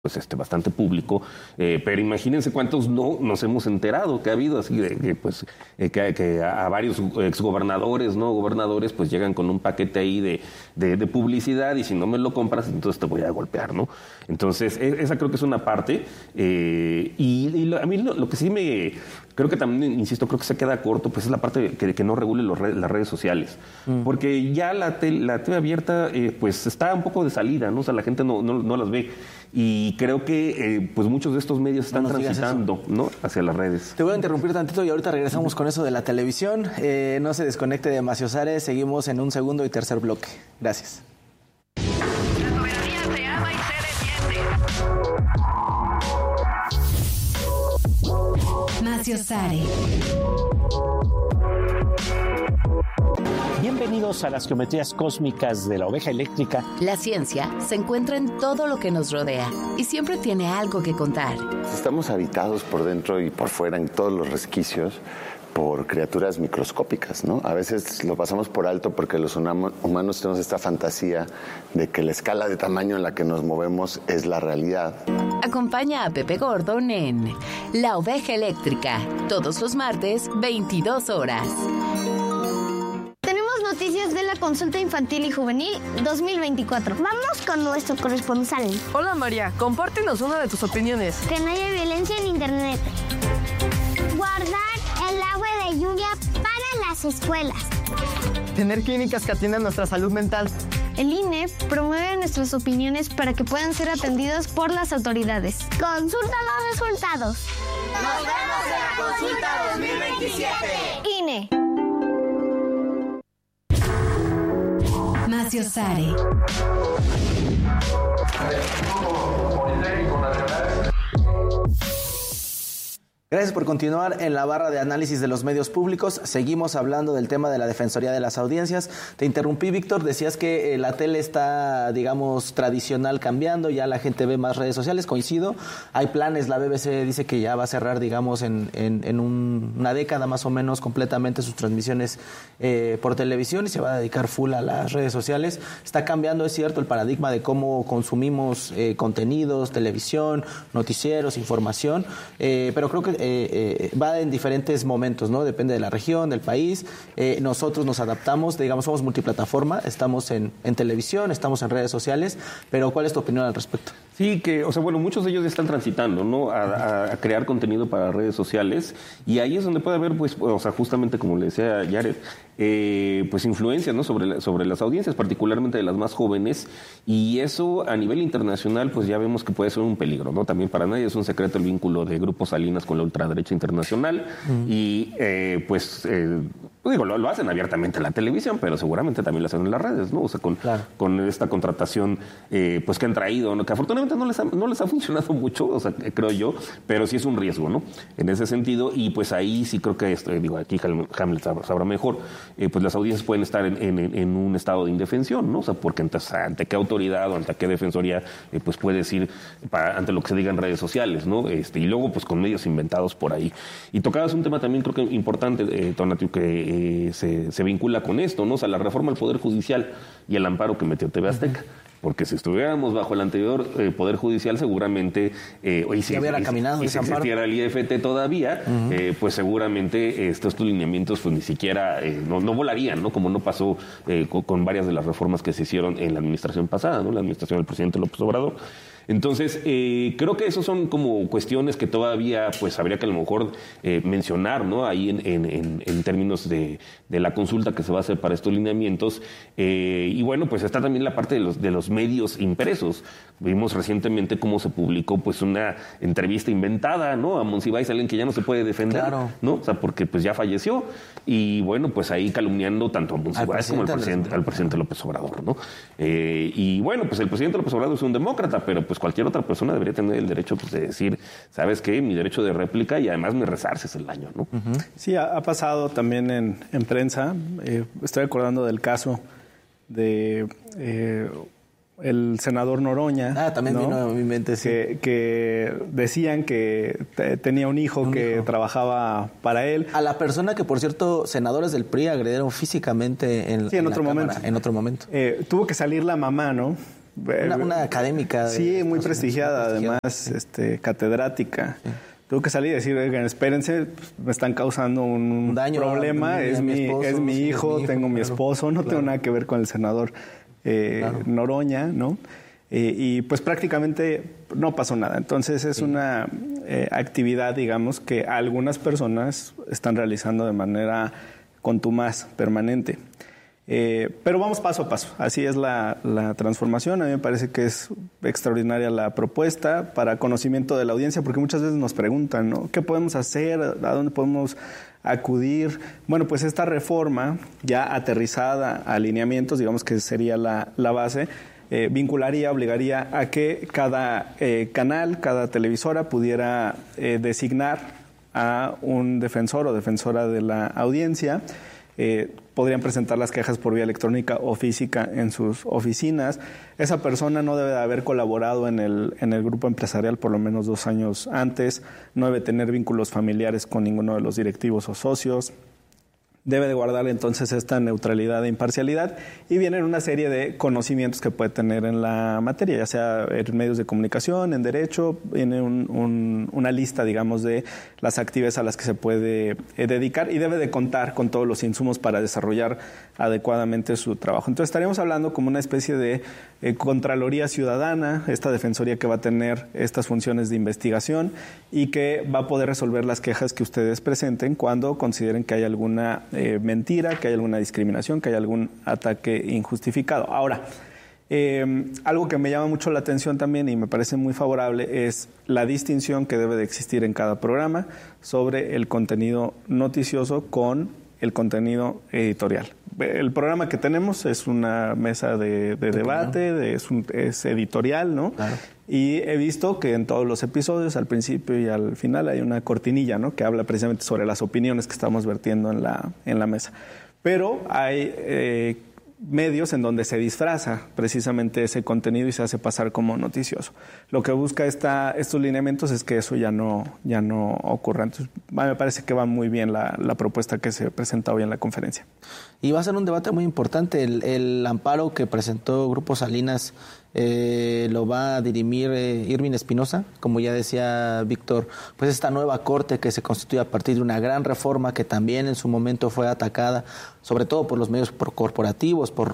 pues bastante público, pero imagínense cuántos no nos hemos enterado que ha habido, así que a varios exgobernadores, ¿no? Gobernadores, pues llegan con un paquete ahí de publicidad y si no me lo compras, entonces te voy a golpear, ¿no? Entonces, esa creo que es una parte, a mí lo que sí creo que también, insisto, creo que se queda corto, pues es la parte que no regule las redes sociales, porque ya la TV abierta, pues está un poco de salida, ¿no? O sea, la gente no las ve. Y creo que pues muchos de estos medios están transitando, ¿no? Hacia las redes. Te voy a interrumpir tantito y ahorita regresamos con eso de la televisión. No se desconecte de Maciosare, seguimos en un segundo y tercer bloque. Gracias. La soberanía se ama y se defiende. Maciosare. Bienvenidos a las geometrías cósmicas de la oveja eléctrica. La ciencia se encuentra en todo lo que nos rodea y siempre tiene algo que contar. Estamos habitados por dentro y por fuera en todos los resquicios por criaturas microscópicas, ¿no? A veces lo pasamos por alto porque los humanos tenemos esta fantasía de que la escala de tamaño en la que nos movemos es la realidad. Acompaña a Pepe Gordon en La Oveja Eléctrica, todos los martes, 22 horas. Noticias de la Consulta Infantil y Juvenil 2024. Vamos con nuestro corresponsal. Hola María, compártenos una de tus opiniones. Que no haya violencia en internet. Guardar el agua de lluvia para las escuelas. Tener clínicas que atiendan nuestra salud mental. El INE promueve nuestras opiniones para que puedan ser atendidas por las autoridades. Consulta los resultados. Nos vemos en la Consulta 2027. INE. Maciosare. Gracias por continuar en la barra de análisis de los medios públicos. Seguimos hablando del tema de la Defensoría de las Audiencias. Te interrumpí, Víctor. Decías que la tele está, digamos, tradicional cambiando. Ya la gente ve más redes sociales. Coincido. Hay planes. La BBC dice que ya va a cerrar, digamos, en una década más o menos completamente sus transmisiones por televisión y se va a dedicar full a las redes sociales. Está cambiando, es cierto, el paradigma de cómo consumimos contenidos, televisión, noticieros, información. Pero creo que va en diferentes momentos, ¿no? Depende de la región, del país. Nosotros nos adaptamos, digamos, somos multiplataforma, estamos en televisión, estamos en redes sociales, pero ¿cuál es tu opinión al respecto? Sí, muchos de ellos ya están transitando, ¿no? A crear contenido para redes sociales y ahí es donde puede haber, pues, justamente como le decía Jared, pues influencias, ¿no? Sobre las audiencias, particularmente de las más jóvenes, y eso a nivel internacional, pues ya vemos que puede ser un peligro, ¿no? También para nadie es un secreto el vínculo de Grupo Salinas con la ultraderecha internacional y lo hacen abiertamente en la televisión, pero seguramente también lo hacen en las redes, ¿no? O sea, con esta contratación pues que han traído, ¿no? Que afortunadamente no les ha funcionado mucho, o sea, creo yo, pero sí es un riesgo, ¿no? En ese sentido, y pues ahí sí creo que aquí Hamlet sabrá mejor, pues las audiencias pueden estar en un estado de indefensión, ¿no? O sea, porque entonces, ante qué autoridad o ante qué defensoría pues puedes ir ante lo que se diga en redes sociales, ¿no? Y luego pues con medios inventados por ahí. Y tocabas un tema también creo que importante, Tonatiuh, que se vincula con esto, ¿no? O sea, la reforma al Poder Judicial y el amparo que metió TV Azteca. Porque si estuviéramos bajo el anterior Poder Judicial, seguramente, si existiera el IFT todavía, pues seguramente estos lineamientos pues ni siquiera no volarían, ¿no? Como no pasó con varias de las reformas que se hicieron en la administración pasada, ¿no? La administración del presidente López Obrador. Entonces, creo que esos son como cuestiones que todavía pues habría que a lo mejor mencionar, ¿no? Ahí en términos de la consulta que se va a hacer para estos lineamientos. Y bueno, pues está también la parte de los medios impresos. Vimos recientemente cómo se publicó pues una entrevista inventada, ¿no? A Monsiváis, alguien que ya no se puede defender, claro, ¿no? O sea, porque pues ya falleció. Y bueno, pues ahí calumniando tanto a Monsiváis como al presidente López Obrador, ¿no? Y bueno, pues el presidente López Obrador es un demócrata, pero pues cualquier otra persona debería tener el derecho pues, de decir, ¿sabes qué? Mi derecho de réplica y además mi rezarse es el daño, ¿no? Sí, ha pasado también en prensa. Estoy acordando del caso de el senador Noroña. También, ¿no? Vino a mi mente, sí. Que decían que tenía un hijo que trabajaba para él. A la persona que, por cierto, senadores del PRI agredieron físicamente en otro momento. Tuvo que salir la mamá, ¿no? Una académica. Sí, muy prestigiada, además, catedrática. Sí. Tuve que salir y decir, oigan, espérense, me están causando un daño, problema, es mi hijo, tengo mi esposo, no tengo nada que ver con el senador Noroña, ¿no? Y pues prácticamente no pasó nada. Entonces es una actividad, digamos, que algunas personas están realizando de manera contumaz, permanente. Pero vamos paso a paso. Así es la transformación. A mí me parece que es extraordinaria la propuesta para conocimiento de la audiencia, porque muchas veces nos preguntan, ¿no? ¿Qué podemos hacer? ¿A dónde podemos acudir? Bueno, pues esta reforma ya aterrizada a alineamientos, digamos que sería la base, vincularía, obligaría a que cada canal, cada televisora pudiera designar a un defensor o defensora de la audiencia. Podrían presentar las quejas por vía electrónica o física en sus oficinas. Esa persona no debe de haber colaborado en el grupo empresarial por lo menos 2 años antes, no debe tener vínculos familiares con ninguno de los directivos o socios. Debe de guardar entonces esta neutralidad e imparcialidad, y vienen una serie de conocimientos que puede tener en la materia, ya sea en medios de comunicación, en derecho. Viene una lista, digamos, de las actividades a las que se puede dedicar, y debe de contar con todos los insumos para desarrollar adecuadamente su trabajo. Entonces estaríamos hablando como una especie de Contraloría Ciudadana, esta defensoría que va a tener estas funciones de investigación y que va a poder resolver las quejas que ustedes presenten cuando consideren que hay alguna mentira, que hay alguna discriminación, que hay algún ataque injustificado. Ahora, algo que me llama mucho la atención también y me parece muy favorable es la distinción que debe de existir en cada programa sobre el contenido noticioso con el contenido editorial. El programa que tenemos es una mesa de debate, es editorial, ¿no? Claro. Y he visto que en todos los episodios, al principio y al final, hay una cortinilla, ¿no?, que habla precisamente sobre las opiniones que estamos vertiendo en la mesa. Pero hay medios en donde se disfraza precisamente ese contenido y se hace pasar como noticioso. Lo que busca estos lineamientos es que eso ya no ocurra. Entonces, me parece que va muy bien la propuesta que se presenta hoy en la conferencia. Y va a ser un debate muy importante. El amparo que presentó Grupo Salinas lo va a dirimir Irving Espinosa, como ya decía Víctor, pues esta nueva corte que se constituye a partir de una gran reforma que también en su momento fue atacada, sobre todo por los medios corporativos, por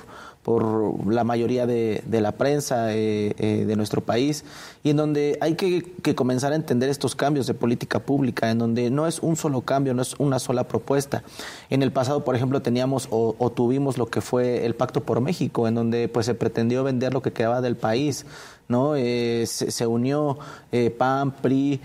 la mayoría de la prensa de nuestro país, y en donde hay que comenzar a entender estos cambios de política pública, en donde no es un solo cambio, no es una sola propuesta. En el pasado, por ejemplo, teníamos o tuvimos lo que fue el Pacto por México, en donde pues se pretendió vender lo que quedaba del país, ¿no? Se unió PAN, PRI,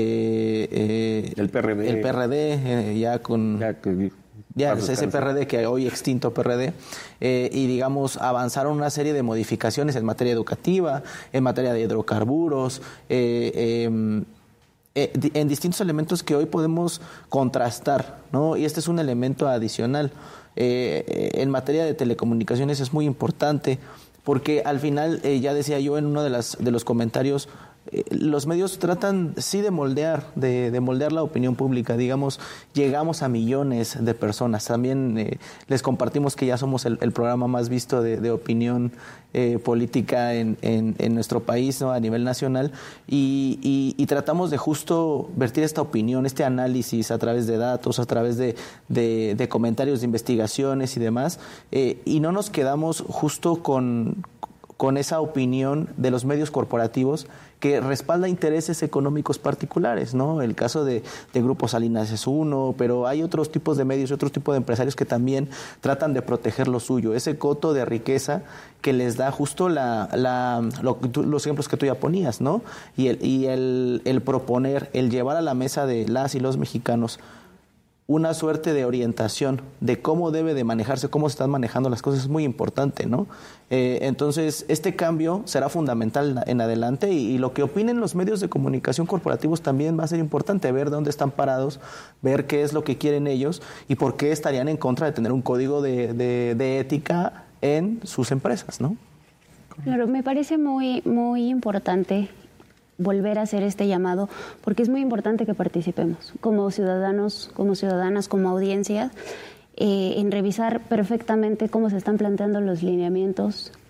el PRD, ese PRD que hoy extinto PRD, y digamos avanzaron una serie de modificaciones en materia educativa, en materia de hidrocarburos, en distintos elementos que hoy podemos contrastar, ¿no? Y este es un elemento adicional. En materia de telecomunicaciones es muy importante porque al final, ya decía yo en uno de los comentarios, los medios tratan sí de moldear la opinión pública. Digamos, llegamos a millones de personas. También les compartimos que ya somos el programa más visto de opinión política en nuestro país, ¿no?, a nivel nacional, y tratamos de justo vertir esta opinión, este análisis a través de datos, a través de comentarios de investigaciones y demás, y no nos quedamos justo con esa opinión de los medios corporativos que respalda intereses económicos particulares, ¿no? El caso de Grupo Salinas es uno, pero hay otros tipos de medios, otros tipos de empresarios que también tratan de proteger lo suyo, ese coto de riqueza que les da justo los ejemplos que tú ya ponías, ¿no? Y el proponer, el llevar a la mesa de las y los mexicanos una suerte de orientación de cómo debe de manejarse, cómo se están manejando las cosas, es muy importante, ¿no? Entonces, este cambio será fundamental en adelante, y lo que opinen los medios de comunicación corporativos también va a ser importante, ver dónde están parados, ver qué es lo que quieren ellos y por qué estarían en contra de tener un código de ética en sus empresas, ¿no? Claro, me parece muy, muy importante volver a hacer este llamado, porque es muy importante que participemos como ciudadanos, como ciudadanas, como audiencias, en revisar perfectamente cómo se están planteando los lineamientos,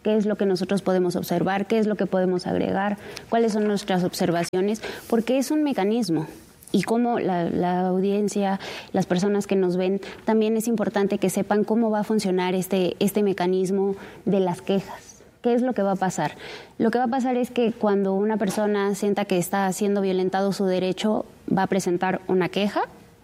qué es lo que nosotros podemos observar, qué es lo que podemos agregar, cuáles son nuestras observaciones, porque es un mecanismo. Y cómo la audiencia, las personas que nos ven, también es importante que sepan cómo va a funcionar este mecanismo de las quejas. ¿Qué es lo que va a pasar? Lo que va a pasar es que cuando una persona sienta que está siendo violentado su derecho, va a presentar una queja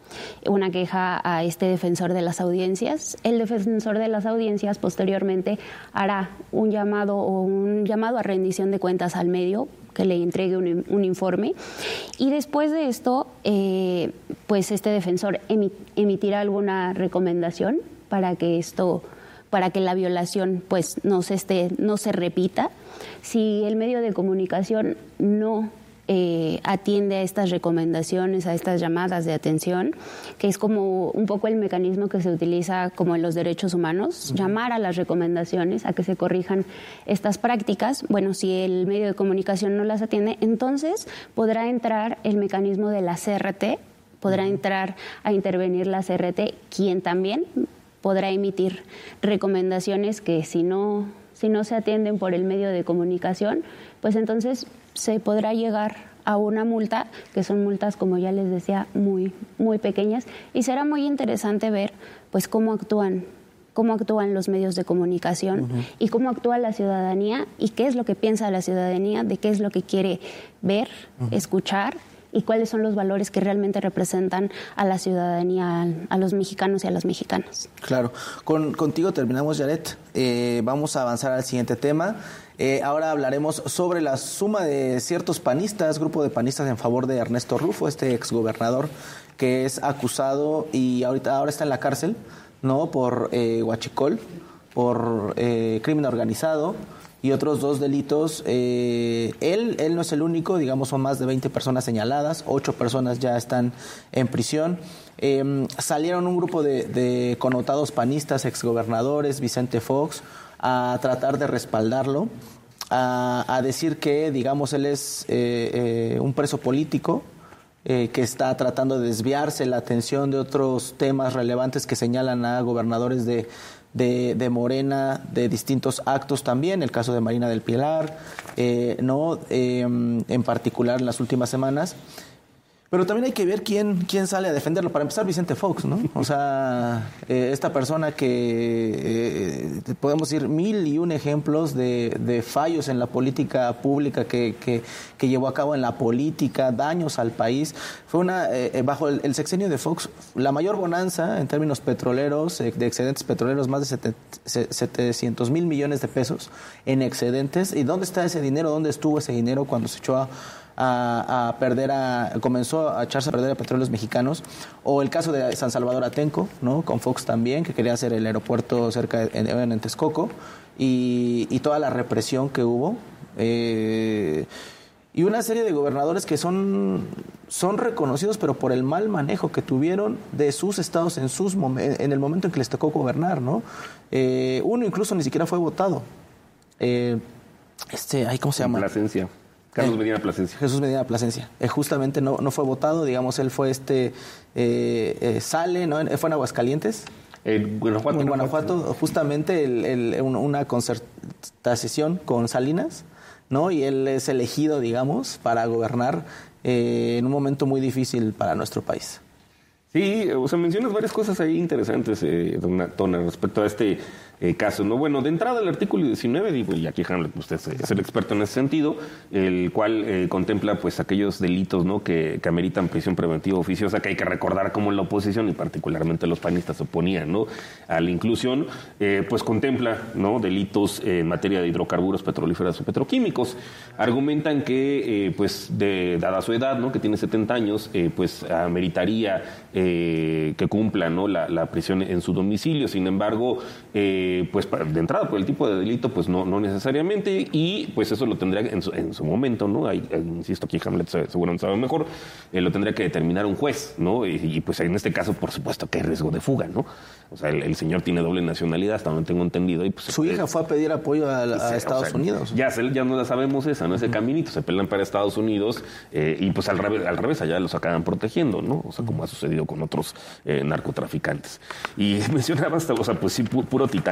a este defensor de las audiencias. El defensor de las audiencias posteriormente hará un llamado a rendición de cuentas al medio, que le entregue un informe, y después de esto pues este defensor emitirá alguna recomendación para que la violación pues no se repita. Si el medio de comunicación no atiende a estas recomendaciones, a estas llamadas de atención, que es como un poco el mecanismo que se utiliza como en los derechos humanos, llamar a las recomendaciones, a que se corrijan estas prácticas. Bueno, si el medio de comunicación no las atiende, entonces podrá entrar el mecanismo de la CRT, podrá entrar a intervenir la CRT, quien también podrá emitir recomendaciones que si no se atienden por el medio de comunicación, pues entonces se podrá llegar a una multa, que son multas, como ya les decía, muy, muy pequeñas, y será muy interesante ver pues cómo actúan los medios de comunicación y cómo actúa la ciudadanía y qué es lo que piensa la ciudadanía, de qué es lo que quiere ver, escuchar, y cuáles son los valores que realmente representan a la ciudadanía, a los mexicanos y a las mexicanas. Claro. Contigo terminamos, Yaret. Vamos a avanzar al siguiente tema. Ahora hablaremos sobre la suma de ciertos panistas, grupo de panistas en favor de Ernesto Rufo, este exgobernador que es acusado y ahora está en la cárcel, ¿no? Por huachicol, por crimen organizado y otros 2 delitos. Él no es el único, digamos, son más de 20 personas señaladas, 8 personas ya están en prisión. Salieron un grupo de connotados panistas, exgobernadores, Vicente Fox, a tratar de respaldarlo, a decir que, digamos, él es un preso político, que está tratando de desviarse la atención de otros temas relevantes que señalan a gobernadores de Morena, de distintos actos también, el caso de Marina del Pilar, en particular en las últimas semanas. Pero también hay que ver quién sale a defenderlo. Para empezar, Vicente Fox, ¿no? O sea, esta persona que podemos decir 1001 ejemplos de fallos en la política pública que llevó a cabo en la política, daños al país. Fue bajo el sexenio de Fox, la mayor bonanza en términos petroleros, de excedentes petroleros, más de 700,000 millones de pesos en excedentes. ¿Y dónde está ese dinero? ¿Dónde estuvo ese dinero cuando se echó comenzó a echarse a perder a petróleos mexicanos? O el caso de San Salvador Atenco, ¿no? Con Fox también, que quería hacer el aeropuerto cerca en Texcoco, y toda la represión que hubo, y una serie de gobernadores que son reconocidos, pero por el mal manejo que tuvieron de sus estados en el momento en que les tocó gobernar, ¿no? Uno incluso ni siquiera fue votado. ¿Cómo se llama? Plasencia. Carlos Medina Plasencia. Jesús Medina Plasencia. Justamente no fue votado, digamos, él fue sale, ¿no? Fue en Aguascalientes. En Guanajuato, justamente una concertación con Salinas, ¿no? Y él es elegido, digamos, para gobernar en un momento muy difícil para nuestro país. Sí, o sea, mencionas varias cosas ahí interesantes, Tona, respecto a este caso, ¿no? Bueno, de entrada el artículo 19, digo, y aquí Hamlet, usted es el experto en ese sentido, el cual contempla pues aquellos delitos, ¿no? que ameritan prisión preventiva oficiosa, que hay que recordar cómo la oposición y particularmente los panistas se oponían, ¿no? a la inclusión, pues contempla, ¿no? delitos en materia de hidrocarburos petrolíferos o petroquímicos. Argumentan que pues dada su edad, ¿no? que tiene 70 años, pues ameritaría que cumpla, ¿no? la prisión en su domicilio. Sin embargo, pues de entrada por el tipo de delito, pues no necesariamente, y pues eso lo tendría en su momento, ¿no? Insisto, aquí Hamlet seguramente sabe mejor, lo tendría que determinar un juez, ¿no? Y pues en este caso, por supuesto que hay riesgo de fuga, ¿no? O sea, el señor tiene doble nacionalidad, hasta donde tengo entendido. Y pues, su hija fue a pedir apoyo a Estados Unidos. Ya no la sabemos esa, ¿no? Ese caminito, se pelean para Estados Unidos, y pues al revés, allá los acaban protegiendo, ¿no? O sea, como ha sucedido con otros narcotraficantes. Y mencionabas, o sea, pues sí, puro titán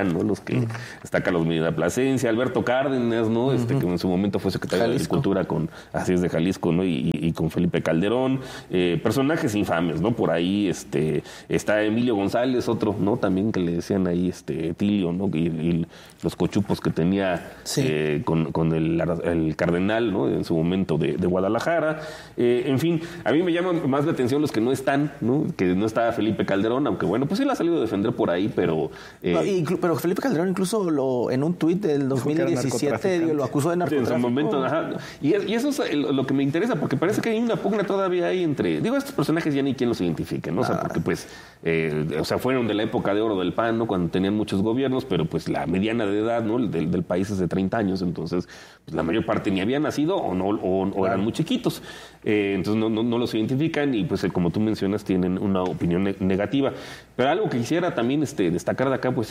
están, ¿no? Los que está Carlos Medina Plasencia, Alberto Cárdenas, ¿no? Que en su momento fue secretario de Agricultura así es, de Jalisco, ¿no? Y con Felipe Calderón, personajes infames, ¿no? Por ahí está Emilio González, otro, ¿no? También que le decían ahí Tilio, ¿no? Y los cochupos que tenía con el cardenal, ¿no? En su momento de Guadalajara. En fin, a mí me llaman más la atención los que no están, ¿no? Que no está Felipe Calderón, aunque bueno, pues él ha salido a defender por ahí, pero... pero Felipe Calderón incluso en un tuit del 2017 lo acusó de narcotráfico. En su momento, ajá. Y eso es lo que me interesa, porque parece que hay una pugna todavía ahí entre... Digo, estos personajes ya ni quien los identifique, ¿no? O sea, porque pues... fueron de la época de oro del PAN, ¿no? Cuando tenían muchos gobiernos, pero pues la mediana de edad, ¿no? Del país es de 30 años, entonces pues, la mayor parte ni habían nacido o eran muy chiquitos. Entonces no los identifican y pues como tú mencionas tienen una opinión negativa. Pero algo que quisiera también destacar de acá, pues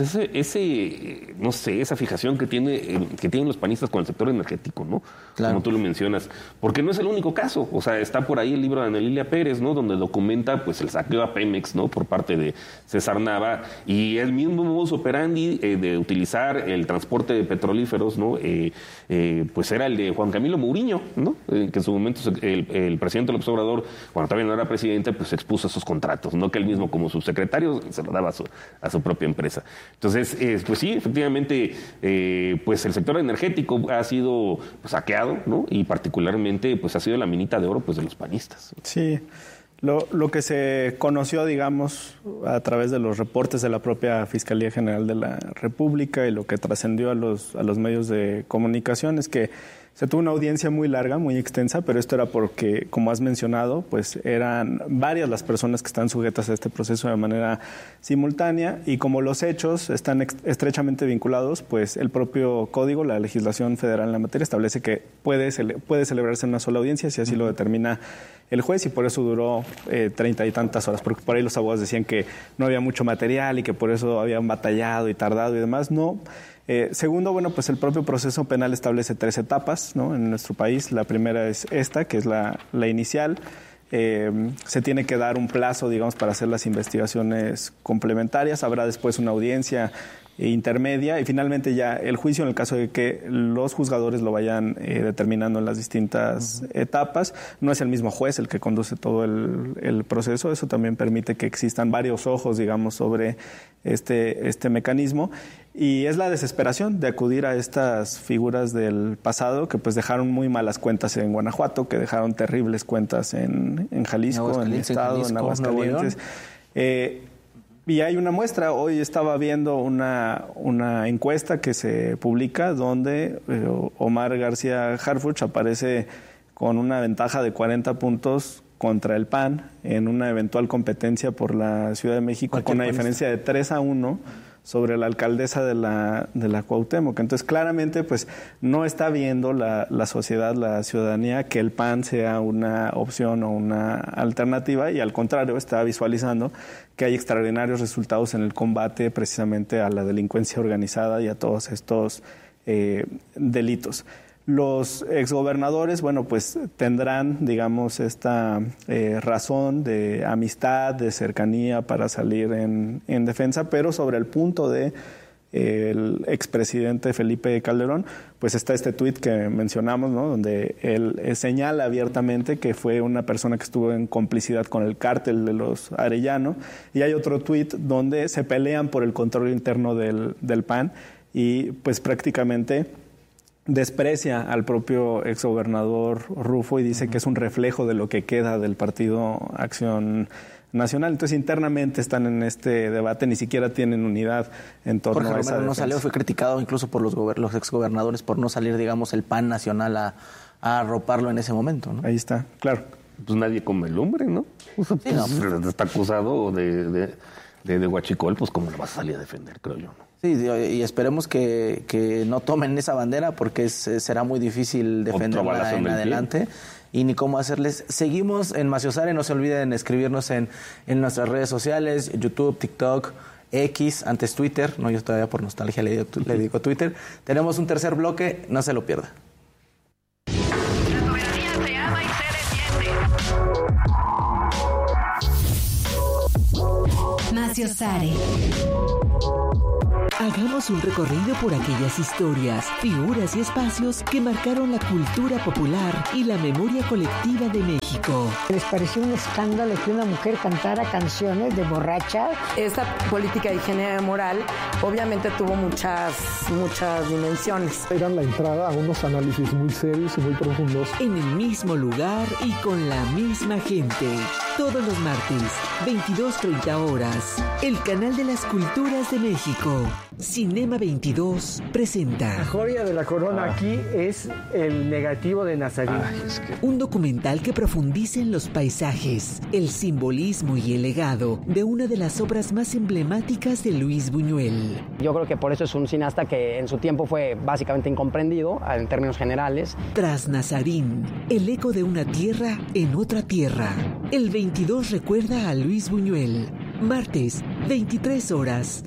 esa fijación que tienen los panistas con el sector energético, ¿no? Claro. Como tú lo mencionas. Porque no es el único caso. O sea, está por ahí el libro de Ana Lilia Pérez, ¿no? Donde documenta pues el saqueo a Pemex, ¿no? Por parte de César Nava y el mismo modus operandi de utilizar el transporte de petrolíferos, ¿no? Pues era el de Juan Camilo Mourinho, ¿no? Que en su momento el presidente López Obrador, cuando todavía no era presidente, pues expuso esos contratos, no que él mismo como subsecretario se lo daba a su propia empresa. Entonces, pues sí, efectivamente, pues el sector energético ha sido saqueado, ¿no? Y particularmente, pues ha sido la minita de oro pues de los panistas. Sí. Lo que se conoció, digamos, a través de los reportes de la propia Fiscalía General de la República y lo que trascendió a los medios de comunicación es que se tuvo una audiencia muy larga, muy extensa, pero esto era porque, como has mencionado, pues eran varias las personas que están sujetas a este proceso de manera simultánea y como los hechos están estrechamente vinculados, pues el propio código, la legislación federal en la materia establece que puede celebrarse en una sola audiencia si así lo determina el juez y por eso duró 30 y tantas horas, porque por ahí los abogados decían que no había mucho material y que por eso habían batallado y tardado y demás. No. Segundo, bueno, pues el propio proceso penal establece 3 etapas, ¿no? En nuestro país. La primera es esta, que es la inicial. Se tiene que dar un plazo, digamos, para hacer las investigaciones complementarias. Habrá después una audiencia intermedia y finalmente ya el juicio en el caso de que los juzgadores lo vayan determinando en las distintas etapas. No es el mismo juez el que conduce todo el proceso. Eso también permite que existan varios ojos, digamos, sobre este mecanismo. Y es la desesperación de acudir a estas figuras del pasado que pues dejaron muy malas cuentas en Guanajuato, que dejaron terribles cuentas en Jalisco, en el Estado, en Aguascalientes. Y hay una muestra. Hoy estaba viendo una encuesta que se publica donde Omar García Harfuch aparece con una ventaja de 40 puntos contra el PAN en una eventual competencia por la Ciudad de México con una diferencia de 3-1 sobre la alcaldesa de la Cuauhtémoc. Entonces, claramente, pues, no está viendo la sociedad, la ciudadanía, que el PAN sea una opción o una alternativa y, al contrario, está visualizando que hay extraordinarios resultados en el combate precisamente a la delincuencia organizada y a todos estos delitos. Los exgobernadores, bueno, pues tendrán, digamos, esta razón de amistad, de cercanía para salir en defensa, pero sobre el punto de el expresidente Felipe Calderón, pues está este tuit que mencionamos, ¿no? Donde él señala abiertamente que fue una persona que estuvo en complicidad con el cártel de los Arellano, y hay otro tuit donde se pelean por el control interno del PAN y pues prácticamente desprecia al propio exgobernador Rufo y dice que es un reflejo de lo que queda del Partido Acción Nacional. Entonces, internamente están en este debate, ni siquiera tienen unidad en torno a esa defensa. No salió, fue criticado incluso por los exgobernadores por no salir, digamos, el PAN nacional a arroparlo en ese momento, ¿no? Ahí está, claro. Pues nadie come el hombre, ¿no? O sea, pues, sí, no. Está acusado de huachicol, pues cómo lo vas a salir a defender, creo yo, ¿no? Sí, y esperemos que no tomen esa bandera porque será muy difícil defenderla en adelante y ni cómo hacerles. Seguimos en Maciosare, no se olviden escribirnos en nuestras redes sociales, YouTube, TikTok, X, antes Twitter, no, yo todavía por nostalgia le digo Twitter. Tenemos un tercer bloque, no se lo pierda. La soberanía se ama y se defiende. Más Espacio Sare. Hagamos un recorrido por aquellas historias, figuras y espacios que marcaron la cultura popular y la memoria colectiva de México. ¿Les pareció un escándalo que una mujer cantara canciones de borracha? Esta política de higiene moral obviamente tuvo muchas dimensiones. Era la entrada a unos análisis muy serios y muy profundos. En el mismo lugar y con la misma gente. Todos los martes, 22:30 horas. El canal de las culturas de México. Cinema 22 presenta. La joya de la corona aquí es el negativo de Nazarín. Un documental que profundiza en los paisajes, el simbolismo y el legado de una de las obras más emblemáticas de Luis Buñuel. Yo creo que por eso es un cineasta que en su tiempo fue básicamente incomprendido en términos generales. Tras Nazarín, el eco de una tierra en otra tierra. El 22 recuerda a Luis Buñuel. Martes, 23 horas.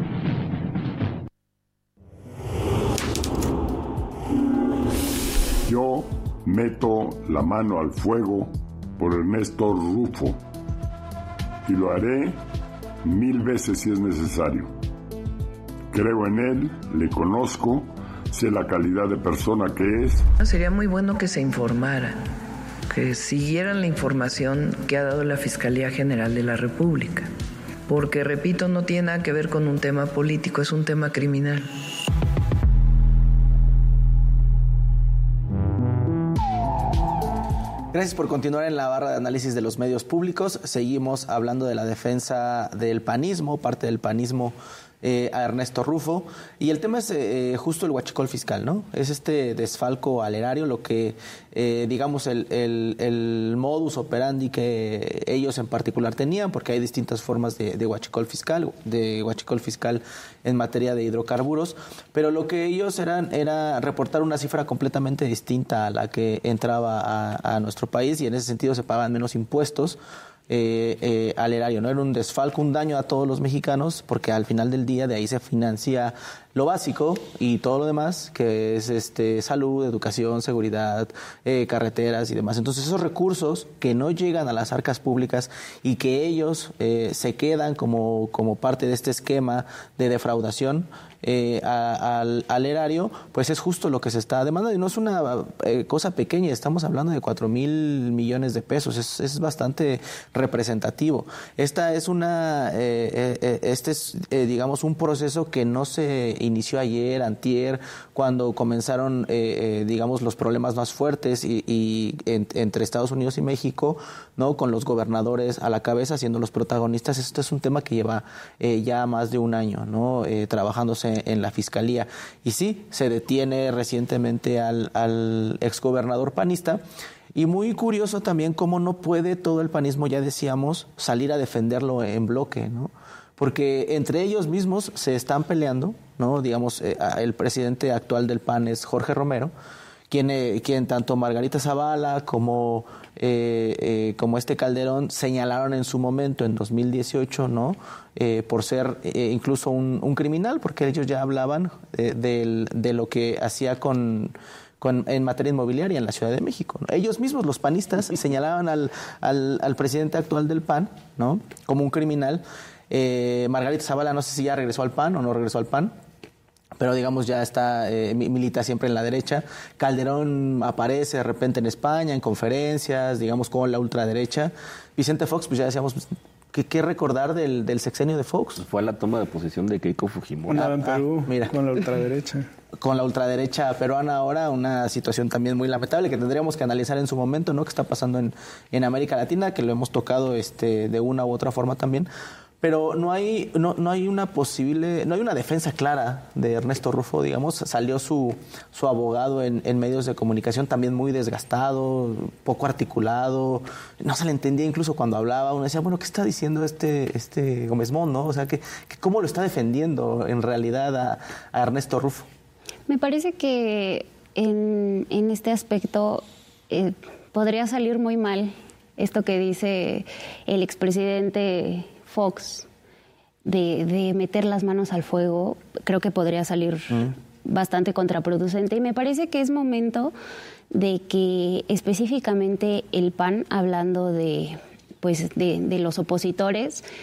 Yo meto la mano al fuego por Ernesto Rufo y lo haré 1000 veces si es necesario. Creo en él, le conozco, sé la calidad de persona que es. Sería muy bueno que se informara, que siguieran la información que ha dado la Fiscalía General de la República, porque, repito, no tiene nada que ver con un tema político, es un tema criminal. Gracias por continuar en la barra de análisis de los medios públicos. Seguimos hablando de la defensa del panismo, parte del panismo a Ernesto Rufo. Y el tema es justo el huachicol fiscal, ¿no? Es este desfalco al erario, lo que, digamos, el modus operandi que ellos en particular tenían, porque hay distintas formas de huachicol fiscal en materia de hidrocarburos, pero lo que ellos era reportar una cifra completamente distinta a la que entraba a nuestro país, y en ese sentido se pagaban menos impuestos al erario, ¿no? Era un desfalco, un daño a todos los mexicanos, porque al final del día de ahí se financia lo básico y todo lo demás, que es salud, educación, seguridad, carreteras y demás. Entonces esos recursos que no llegan a las arcas públicas y que ellos se quedan como parte de este esquema de defraudación al erario, pues es justo lo que se está demandando, y no es una cosa pequeña, estamos hablando de 4,000 millones de pesos, es bastante representativo. Esta es digamos, un proceso que no se inició ayer, antier, cuando comenzaron, digamos, los problemas más fuertes y entre Estados Unidos y México, ¿no? Con los gobernadores a la cabeza siendo los protagonistas. Esto es un tema que lleva ya más de un año, ¿no? Trabajándose en la Fiscalía. Y sí, se detiene recientemente al exgobernador panista. Y muy curioso también cómo no puede todo el panismo, ya decíamos, salir a defenderlo en bloque, ¿no? Porque entre ellos mismos se están peleando, ¿no? Digamos, el presidente actual del PAN es Jorge Romero, quien tanto Margarita Zavala como Calderón señalaron en su momento, en 2018, ¿no? Por ser incluso un criminal, porque ellos ya hablaban de lo que hacía en materia inmobiliaria en la Ciudad de México, ¿no? Ellos mismos, los panistas, señalaban al presidente actual del PAN, ¿no? Como un criminal. Margarita Zavala, no sé si ya regresó al PAN o no regresó al PAN, pero digamos ya está, milita siempre en la derecha. Calderón aparece de repente en España, en conferencias, digamos, con la ultraderecha. Vicente Fox, pues ya decíamos, ¿qué recordar del sexenio de Fox? Fue la toma de posesión de Keiko Fujimori. En Perú, mira, con la ultraderecha. Con la ultraderecha peruana ahora, una situación también muy lamentable que tendríamos que analizar en su momento, ¿no? Que está pasando en América Latina, que lo hemos tocado de una u otra forma también. Pero no hay una defensa clara de Ernesto Rufo, digamos. Salió su abogado en medios de comunicación también muy desgastado, poco articulado, no se le entendía incluso cuando hablaba. Uno decía, bueno, ¿qué está diciendo este Gómez Mont, no? O sea, ¿cómo lo está defendiendo en realidad a Ernesto Rufo? Me parece que en este aspecto podría salir muy mal esto que dice el expresidente Fox de meter las manos al fuego. Creo que podría salir bastante contraproducente, y me parece que es momento de que específicamente el PAN, hablando de los opositores,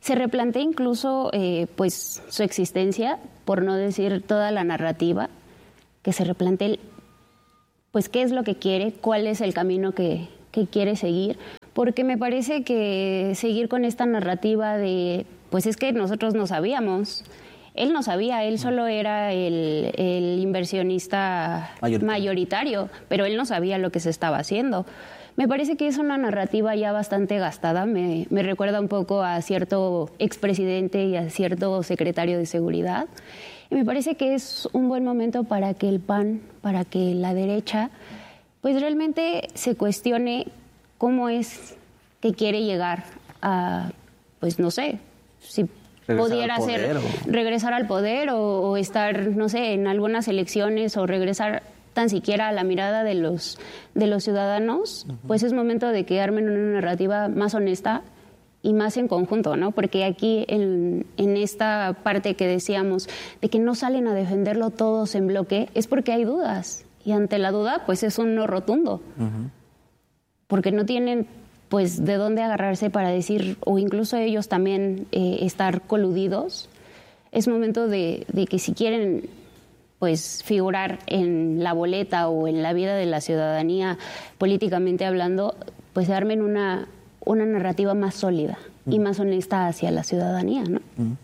se replantea incluso pues su existencia, por no decir toda la narrativa, que se replantee pues qué es lo que quiere, cuál es el camino que quiere seguir, porque me parece que seguir con esta narrativa de pues es que nosotros no sabíamos. Él no sabía, él solo era el inversionista mayoritario, pero él no sabía lo que se estaba haciendo. Me parece que es una narrativa ya bastante gastada, me recuerda un poco a cierto expresidente y a cierto secretario de seguridad. Y me parece que es un buen momento para que el PAN, para que la derecha, pues realmente se cuestione cómo es que quiere llegar a, pues no sé, si pudiera ser regresar al poder o estar, no sé, en algunas elecciones o regresar tan siquiera a la mirada de los ciudadanos, pues es momento de que armen una narrativa más honesta y más en conjunto, ¿no? Porque aquí en esta parte que decíamos de que no salen a defenderlo todos en bloque, es porque hay dudas. Y ante la duda, pues es un no rotundo. Porque no tienen pues de dónde agarrarse para decir, o incluso ellos también estar coludidos. Es momento de que si quieren pues figurar en la boleta o en la vida de la ciudadanía políticamente hablando, pues se armen una narrativa más sólida y más honesta hacia la ciudadanía, ¿no?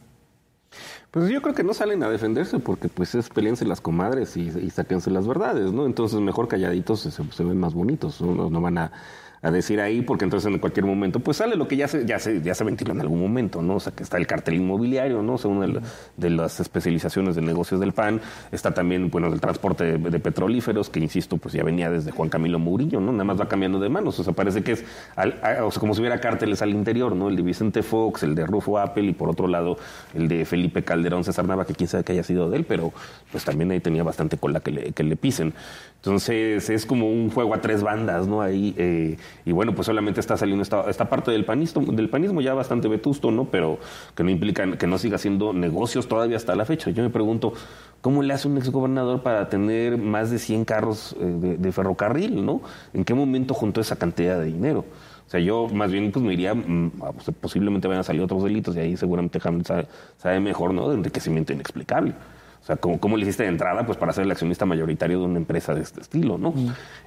Pues yo creo que no salen a defenderse porque pues es peleense las comadres y sáquense las verdades, ¿no? Entonces mejor calladitos se ven más bonitos, no van a decir ahí, porque entonces en cualquier momento pues sale lo que ya se ventiló en algún momento, ¿no? O sea, que está el cartel inmobiliario, ¿no? O sea, una de las especializaciones de negocios del PAN. Está también, bueno, el transporte de petrolíferos, que insisto, pues ya venía desde Juan Camilo Murillo, ¿no? Nada más va cambiando de manos. O sea, parece que es o sea, como si hubiera cárteles al interior, ¿no? El de Vicente Fox, el de Rufo Apple y por otro lado el de Felipe Calderón César Nava, que quién sabe que haya sido de él, pero pues también ahí tenía bastante cola que le pisen. Entonces es como un juego a tres bandas, ¿no? Ahí y bueno, pues solamente está saliendo esta parte del panismo ya bastante vetusto, ¿no? Pero que no implica que no siga haciendo negocios todavía hasta la fecha. Yo me pregunto, ¿cómo le hace un exgobernador para tener más de 100 carros de ferrocarril, ¿no? ¿En qué momento juntó esa cantidad de dinero? O sea, yo más bien pues me iría, posiblemente vayan a salir otros delitos y ahí seguramente Hamlet sabe mejor, ¿no? De enriquecimiento inexplicable. O sea, ¿cómo le hiciste de entrada? Pues para ser el accionista mayoritario de una empresa de este estilo, ¿no?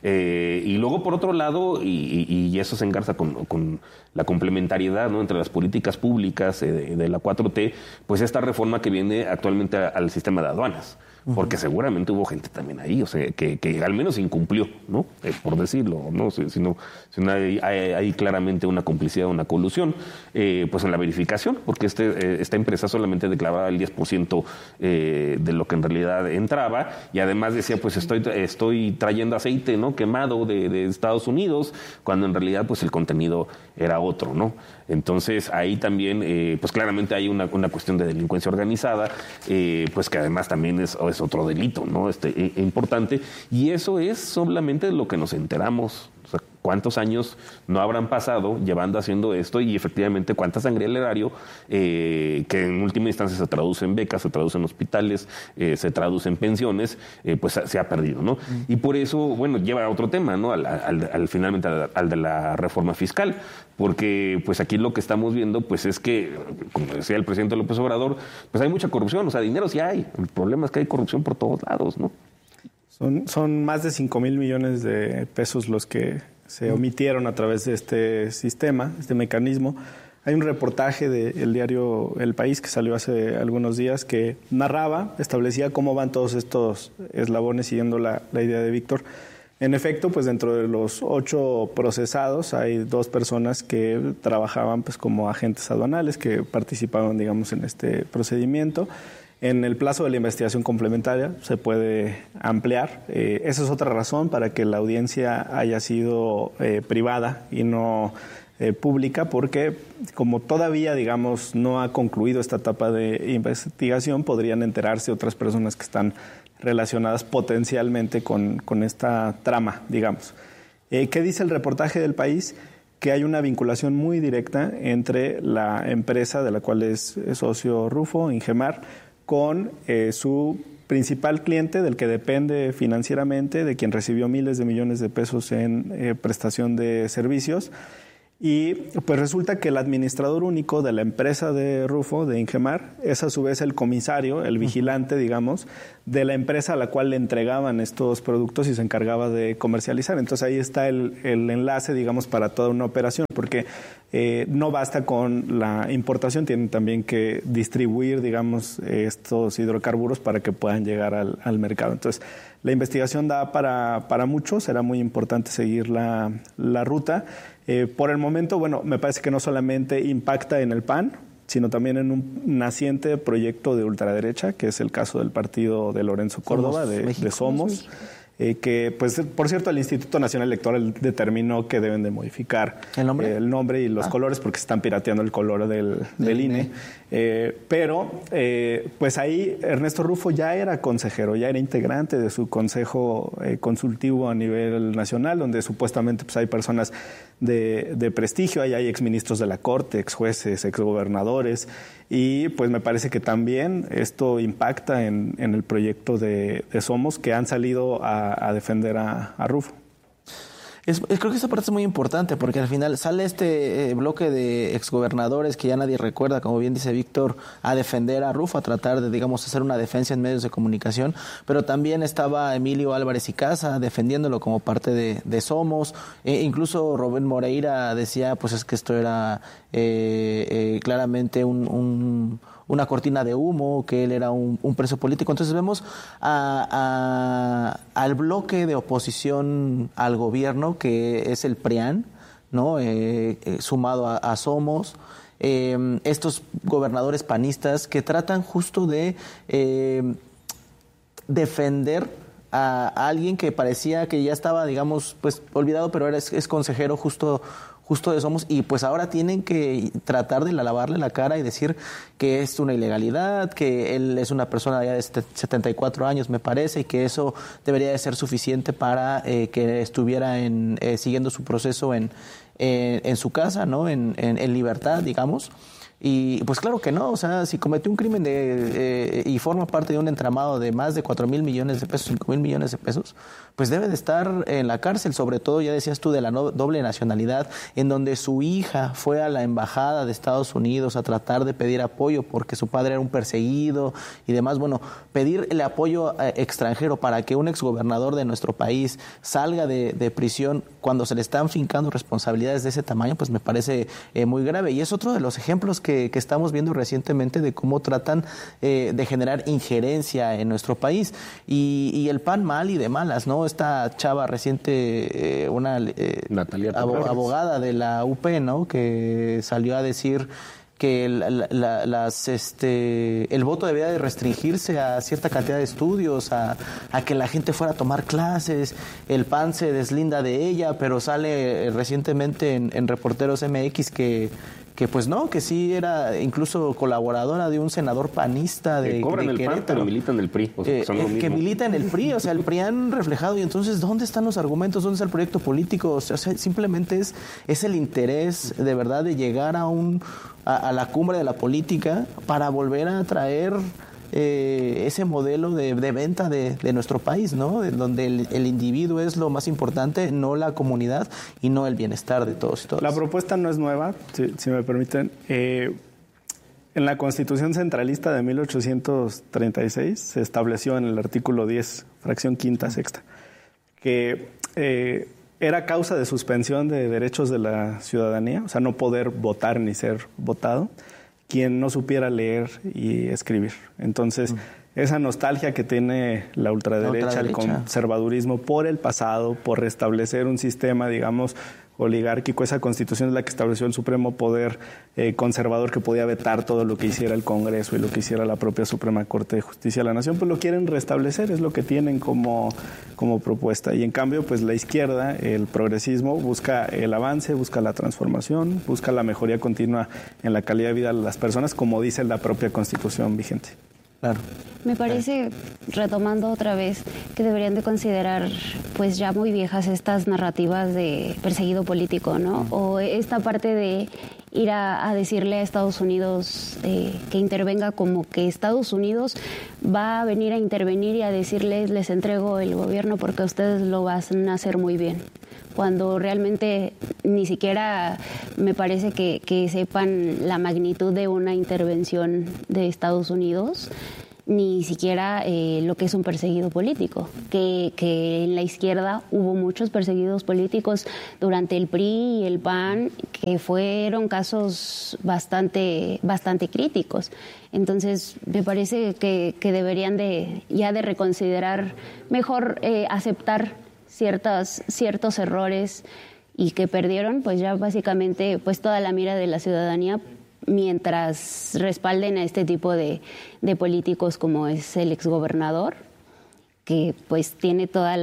Y luego, por otro lado, y eso se engarza con la complementariedad, ¿no? Entre las políticas públicas de la 4T, pues esta reforma que viene actualmente al sistema de aduanas. Porque seguramente hubo gente también ahí, o sea, que al menos incumplió, ¿no? Por decirlo, ¿no? Si no hay claramente una complicidad, una colusión, pues en la verificación, porque esta empresa solamente declaraba el 10% de lo que en realidad entraba, y además decía, pues estoy trayendo aceite, ¿no? Quemado de Estados Unidos, cuando en realidad pues el contenido era otro, ¿no? Entonces ahí también, pues claramente hay una cuestión de delincuencia organizada, pues que además también es otro delito, ¿no? Importante, y eso es solamente lo que nos enteramos. O sea, ¿cuántos años no habrán pasado haciendo esto? Y efectivamente, ¿cuánta sangre al erario que en última instancia se traduce en becas, se traduce en hospitales, se traduce en pensiones, pues se ha perdido, ¿no? Y por eso, bueno, lleva a otro tema, ¿no? Finalmente al de la reforma fiscal, porque pues aquí lo que estamos viendo pues es que, como decía el presidente López Obrador, pues hay mucha corrupción, o sea, dinero sí hay. El problema es que hay corrupción por todos lados, ¿no? Son más de 5,000 millones de pesos los que se omitieron a través de este sistema, este mecanismo. Hay un reportaje del diario El País que salió hace algunos días que establecía cómo van todos estos eslabones siguiendo la idea de Víctor. En efecto, pues dentro de los 8 procesados hay 2 personas que trabajaban pues como agentes aduanales que participaban, digamos, en este procedimiento. En el plazo de la investigación complementaria se puede ampliar. Esa es otra razón para que la audiencia haya sido privada y no pública, porque como todavía, digamos, no ha concluido esta etapa de investigación, podrían enterarse otras personas que están relacionadas potencialmente con esta trama, digamos. ¿Qué dice el reportaje del País? Que hay una vinculación muy directa entre la empresa de la cual es socio Rufo, Ingemar, con su principal cliente, del que depende financieramente, de quien recibió miles de millones de pesos en prestación de servicios, Y pues resulta que el administrador único de la empresa de Rufo, de Ingemar, es a su vez el comisario, el vigilante, digamos, de la empresa a la cual le entregaban estos productos y se encargaba de comercializar. Entonces ahí está el enlace, digamos, para toda una operación, porque no basta con la importación, tienen también que distribuir, digamos, estos hidrocarburos para que puedan llegar al mercado. Entonces la investigación da para mucho, será muy importante seguir la ruta. Por el momento, bueno, me parece que no solamente impacta en el PAN, sino también en un naciente proyecto de ultraderecha, que es el caso del partido de Lorenzo Córdoba, de Somos, que, pues, por cierto, el Instituto Nacional Electoral determinó que deben de modificar el nombre y los colores porque se están pirateando el color del INE. Pero, pues ahí Ernesto Rufo ya era consejero, ya era integrante de su consejo consultivo a nivel nacional, donde supuestamente pues, hay personas de prestigio, ahí hay exministros de la Corte, exjueces, exgobernadores, y pues me parece que también esto impacta en el proyecto de Somos, que han salido a defender a Rufo. Creo que esta parte es muy importante porque al final sale este bloque de exgobernadores que ya nadie recuerda, como bien dice Víctor, a defender a Rufo, a tratar de, digamos, hacer una defensa en medios de comunicación, pero también estaba Emilio Álvarez y Casa defendiéndolo como parte de Somos, incluso Rubén Moreira decía pues es que esto era claramente una cortina de humo, que él era un preso político. Entonces vemos al bloque de oposición al gobierno, que es el PRIAN, ¿no? Sumado a Somos, estos gobernadores panistas que tratan justo de defender a alguien que parecía que ya estaba, digamos, pues olvidado, pero es consejero justo de Somos, y pues ahora tienen que tratar de lavarle la cara y decir que es una ilegalidad, que él es una persona ya de 74 años, me parece, y que eso debería de ser suficiente para que estuviera siguiendo su proceso en su casa, ¿no? En libertad, digamos. Y pues claro que no, o sea, si cometió un crimen y forma parte de un entramado de más de 4,000 millones de pesos, 5,000 millones de pesos, pues debe de estar en la cárcel, sobre todo, ya decías tú, de la doble nacionalidad, en donde su hija fue a la embajada de Estados Unidos a tratar de pedir apoyo porque su padre era un perseguido y demás. Bueno, pedir el apoyo extranjero para que un exgobernador de nuestro país salga de prisión cuando se le están fincando responsabilidades de ese tamaño, pues me parece muy grave. Y es otro de los ejemplos que estamos viendo recientemente de cómo tratan de generar injerencia en nuestro país. Y el PAN mal y de malas, ¿no? Esta chava reciente, una abogada de la UP, ¿no? Que salió a decir que el voto debía de restringirse a cierta cantidad de estudios, a que la gente fuera a tomar clases. El PAN se deslinda de ella, pero sale recientemente en Reporteros MX que pues no, que sí era incluso colaboradora de un senador panista de cobran el PAN, pero militan el PRI. O sea, son lo mismo. Que milita en el PRI, o sea, el PRIAN reflejado. Y entonces, ¿dónde están los argumentos? ¿Dónde está el proyecto político? O sea, simplemente es el interés de verdad de llegar a la cumbre de la política para volver a traer ese modelo de venta de nuestro país, ¿no? Donde el individuo es lo más importante, no la comunidad y no el bienestar de todos y todas. La propuesta no es nueva, si me permiten. En la Constitución Centralista de 1836 se estableció en el artículo 10, fracción quinta, sexta, que era causa de suspensión de derechos de la ciudadanía, o sea, no poder votar ni ser votado, quien no supiera leer y escribir. Entonces, esa nostalgia que tiene la ultraderecha, el conservadurismo por el pasado, por restablecer un sistema, digamos, oligárquico, esa constitución es la que estableció el supremo poder conservador que podía vetar todo lo que hiciera el Congreso y lo que hiciera la propia Suprema Corte de Justicia de la Nación, pues lo quieren restablecer, es lo que tienen como propuesta. Y en cambio, pues la izquierda, el progresismo, busca el avance, busca la transformación, busca la mejoría continua en la calidad de vida de las personas, como dice la propia Constitución vigente. Claro. Me parece, retomando otra vez, que deberían de considerar pues ya muy viejas estas narrativas de perseguido político, ¿no? O esta parte de ir a decirle a Estados Unidos que intervenga, como que Estados Unidos va a venir a intervenir y a decirles, les entrego el gobierno porque ustedes lo van a hacer muy bien. cuando realmente ni siquiera me parece que sepan la magnitud de una intervención de Estados Unidos, ni siquiera lo que es un perseguido político, que en la izquierda hubo muchos perseguidos políticos durante el PRI y el PAN, que fueron casos bastante críticos. Entonces, me parece que deberían de reconsiderar, mejor aceptar ciertos errores y que perdieron pues ya básicamente pues toda la mira de la ciudadanía, mientras respalden a este tipo de políticos como es el exgobernador, que pues tiene todas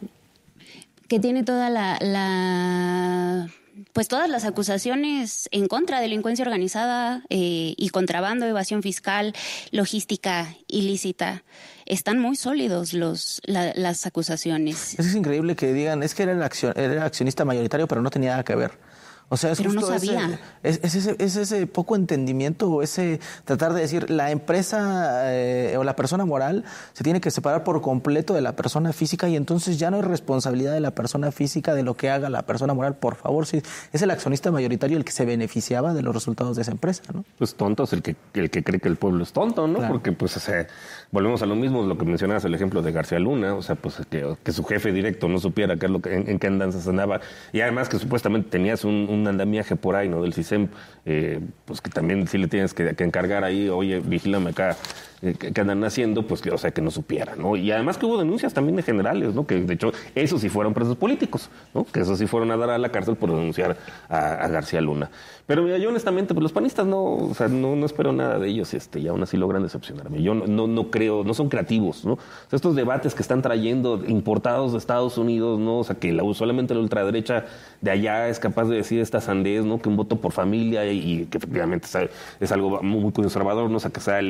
las acusaciones en contra de delincuencia organizada y contrabando, evasión fiscal, logística ilícita. Están muy sólidos las acusaciones. Es increíble que digan, es que era accionista mayoritario, pero no tenía nada que ver. O sea, es pero justo no sabía. ese poco entendimiento o ese tratar de decir la empresa o la persona moral se tiene que separar por completo de la persona física y entonces ya no hay responsabilidad de la persona física de lo que haga la persona moral. Por favor, sí, es el accionista mayoritario el que se beneficiaba de los resultados de esa empresa, ¿no? Pues tonto es el que cree que el pueblo es tonto, ¿no? Claro. Porque pues volvemos a lo mismo, lo que mencionabas, el ejemplo de García Luna, o sea, pues que su jefe directo no supiera qué es en qué andanzas andaba y además que supuestamente tenías un andamiaje por ahí, ¿no? Del CISEM, pues que también sí le tienes que encargar ahí, oye, vigílame acá, ¿qué andan haciendo? Pues que, o sea, que no supiera, ¿no? Y además que hubo denuncias también de generales, ¿no? Que de hecho, esos sí fueron presos políticos, ¿no? Que esos sí fueron a dar a la cárcel por denunciar a García Luna. Pero mira, yo honestamente, pues los panistas no espero nada de ellos, y aún así logran decepcionarme. Yo no creo, no son creativos, ¿no? O sea, estos debates que están trayendo importados de Estados Unidos, ¿no? O sea, que solamente la ultraderecha de allá es capaz de decir esta sandez, ¿no? Que un voto por familia y que efectivamente es algo muy conservador, ¿no? O sea, que sea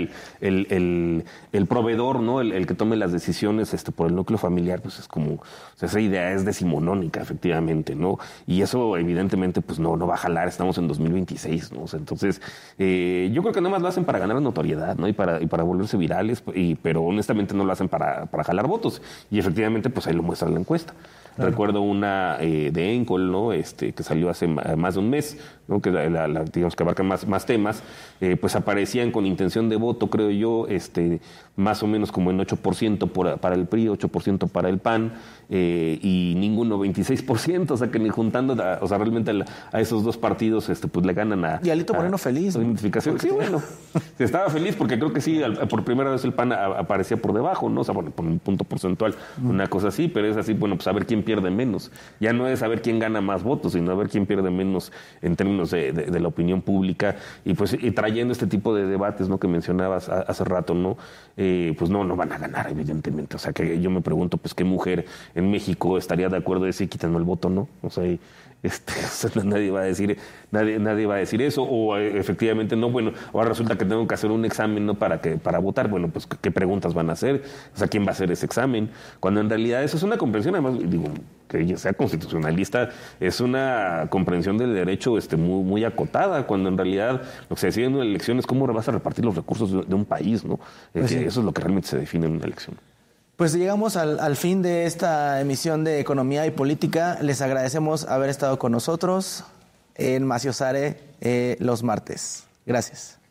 el proveedor, ¿no? El que tome las decisiones por el núcleo familiar, pues es como, o sea, esa idea es decimonónica, efectivamente, ¿no? Y eso evidentemente pues no va a jalar, estamos en 2026, ¿no? O sea, entonces, yo creo que nada más lo hacen para ganar notoriedad, ¿no? Y para volverse virales, pero honestamente no lo hacen para jalar votos. Y efectivamente, pues ahí lo muestra la encuesta. Claro. Recuerdo una de Encol, ¿no? Que salió hace más de un mes, ¿no? Que digamos que abarca más temas, pues aparecían con intención de voto, creo yo, más o menos como en 8% para el PRI, 8% para el PAN, y ninguno 26%, o sea que ni juntando, o sea, realmente a esos dos partidos, pues le ganan a... Y Alito Moreno feliz, ¿no? Identificación. Sí, bueno, estaba feliz porque creo que sí, por primera vez el PAN aparecía por debajo, ¿no? O sea, bueno, por un punto porcentual, una cosa así, pero es así, bueno, pues a ver quién pierde menos. Ya no es saber quién gana más votos, sino a ver quién pierde menos en términos de la opinión pública y trayendo este tipo de debates, ¿no? Que mencionabas hace rato, ¿no? Pues no van a ganar, evidentemente. O sea, que yo me pregunto, pues, ¿qué mujer en México estaría de acuerdo de decir quitando el voto, no? O sea, nadie va a decir eso, o efectivamente no, bueno, ahora resulta que tengo que hacer un examen, ¿no? Para votar, bueno, pues qué preguntas van a hacer, o sea, quién va a hacer ese examen, cuando en realidad eso es una comprensión, además digo, que ella sea constitucionalista, es una comprensión del derecho muy acotada, cuando en realidad lo que se decide en una elección es cómo vas a repartir los recursos de un país, ¿no? Pues sí. Eso es lo que realmente se define en una elección. Pues llegamos al fin de esta emisión de Economía y Política. Les agradecemos haber estado con nosotros en Maciosare los martes. Gracias.